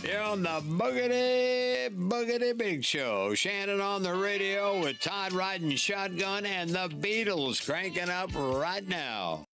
You're on the Boogity Big Show. Shannon on the radio with Todd riding shotgun and the Beatles cranking up right now.